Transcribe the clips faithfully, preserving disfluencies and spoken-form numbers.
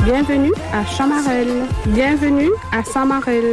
Bienvenue à Chamarel. Bienvenue à Samarel.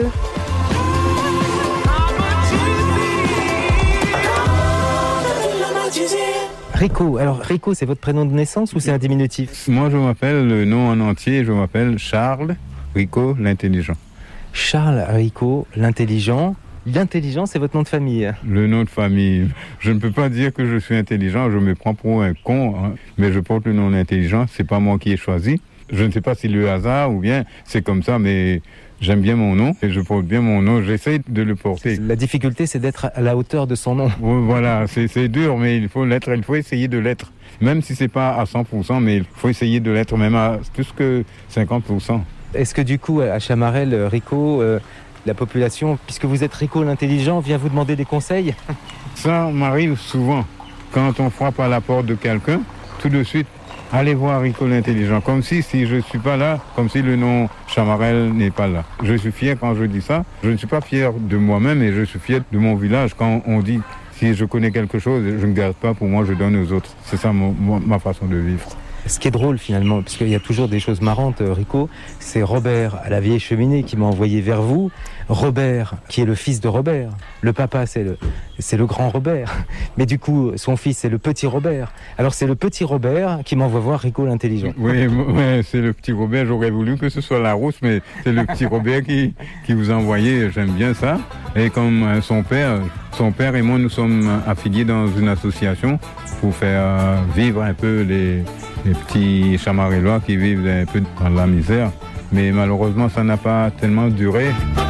Rico, alors Rico, c'est votre prénom de naissance ou c'est un diminutif? Moi, je m'appelle, le nom en entier, je m'appelle Charles Rico, l'intelligent. Charles Rico, l'intelligent. L'intelligent, c'est votre nom de famille? Le nom de famille. Je ne peux pas dire que je suis intelligent, je me prends pour un con, hein, mais je porte le nom d'intelligent, c'est pas moi qui ai choisi. Je ne sais pas si le hasard ou bien c'est comme ça, mais j'aime bien mon nom et je porte bien mon nom, j'essaie de le porter. La difficulté, c'est d'être à la hauteur de son nom. Voilà, c'est, c'est dur, mais il faut l'être, il faut essayer de l'être. Même si c'est pas à cent pour cent, mais il faut essayer de l'être même à plus que cinquante pour cent. Est-ce que du coup, à Chamarel, Rico, euh, la population, puisque vous êtes Rico l'intelligent, vient vous demander des conseils? Ça m'arrive souvent. Quand on frappe à la porte de quelqu'un, tout de suite, allez voir Rico l'intelligent, comme si, si je ne suis pas là, comme si le nom Chamarel n'est pas là. Je suis fier quand je dis ça. Je ne suis pas fier de moi-même et je suis fier de mon village quand on dit si je connais quelque chose, je ne garde pas pour moi, je donne aux autres. C'est ça mon, ma façon de vivre. Ce qui est drôle finalement, parce qu'il y a toujours des choses marrantes, Rico, c'est Robert à la vieille cheminée qui m'a envoyé vers vous. Robert, qui est le fils de Robert. Le papa, c'est le, c'est le grand Robert. Mais du coup, son fils, c'est le petit Robert. Alors c'est le petit Robert qui m'envoie voir Rico l'intelligent. Oui, ouais, c'est le petit Robert. J'aurais voulu que ce soit la rousse, mais c'est le petit Robert qui, qui vous a envoyé. J'aime bien ça. Et comme euh, son père, son père et moi, nous sommes affiliés dans une association pour faire euh, vivre un peu les, les petits Chamarelois qui vivent un peu dans la misère. Mais malheureusement, ça n'a pas tellement duré.